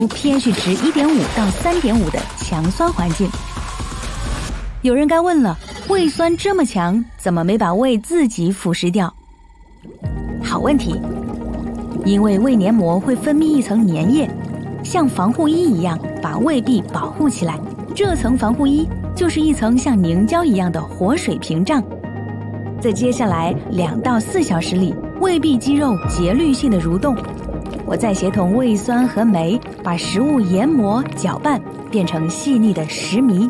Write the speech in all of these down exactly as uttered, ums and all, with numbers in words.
pH 值 一点五 到 三点五 的强酸环境。有人该问了，胃酸这么强，怎么没把胃自己腐蚀掉？好问题，因为胃黏膜会分泌一层粘液，像防护衣一样把胃壁保护起来。这层防护衣就是一层像凝胶一样的活水屏障。在接下来两到四小时里，胃壁肌肉节律性的蠕动，我再协同胃酸和酶把食物研磨搅拌，变成细腻的食糜。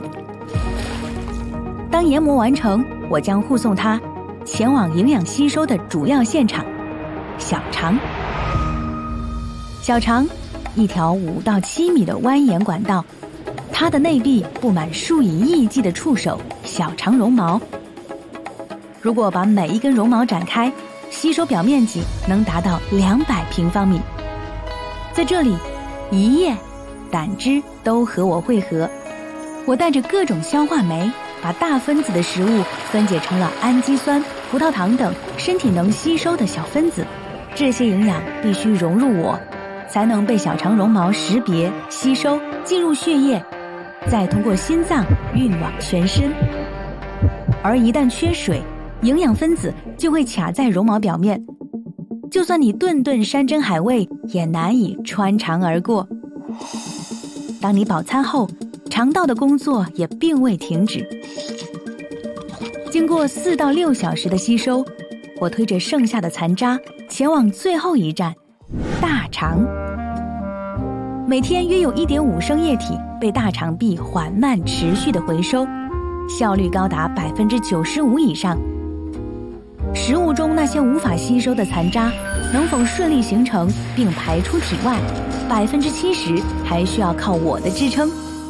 当研磨完成，我将护送它前往营养吸收的主要现场——小肠。小肠，一条五到七米的蜿蜒管道，它的内壁布满数以亿计的触手——小肠绒毛。如果把每一根绒毛展开，吸收表面积能达到两百平方米。在这里，胰液、胆汁都和我汇合，我带着各种消化酶，把大分子的食物分解成了氨基酸、葡萄糖等身体能吸收的小分子。这些营养必须融入我，才能被小肠绒毛识别、吸收，进入血液，再通过心脏运往全身。而一旦缺水，营养分子就会卡在绒毛表面，就算你顿顿山珍海味，也难以穿肠而过。当你饱餐后，肠道的工作也并未停止。经过四到六小时的吸收，我推着剩下的残渣前往最后一站——大肠。每天约有 一点五 升液体被大肠壁缓慢持续的回收，效率高达 百分之九十五 以上。食物中那些无法吸收的残渣能否顺利形成并排出体外， 百分之七十 还需要靠我的支撑。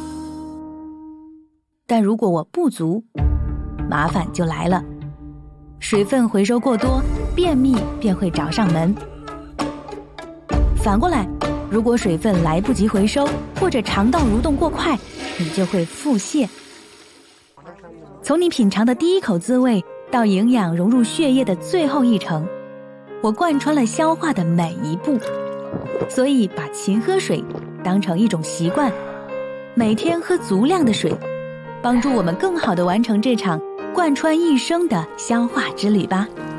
但如果我不足，麻烦就来了。水分回收过多，便秘便会找上门。反过来，如果水分来不及回收，或者肠道蠕动过快，你就会腹泻。从你品尝的第一口滋味到营养融入血液的最后一程，我贯穿了消化的每一步。所以把勤喝水当成一种习惯，每天喝足量的水，帮助我们更好地完成这场贯穿一生的消化之旅吧。